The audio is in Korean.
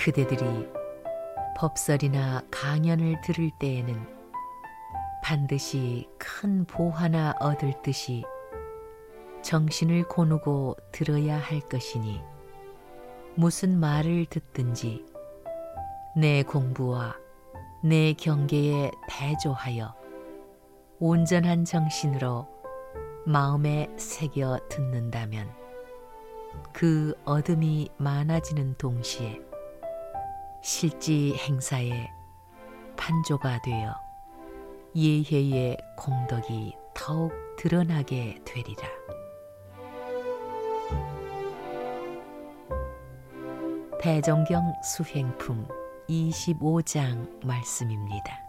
그대들이 법설이나 강연을 들을 때에는 반드시 큰 보 하나 얻을 듯이 정신을 고누고 들어야 할 것이니 무슨 말을 듣든지 내 공부와 내 경계에 대조하여 온전한 정신으로 마음에 새겨 듣는다면 그 얻음이 많아지는 동시에 실지 행사에 판조가 되어 예혜의 공덕이 더욱 드러나게 되리라. 대종경 수행품 25장 말씀입니다.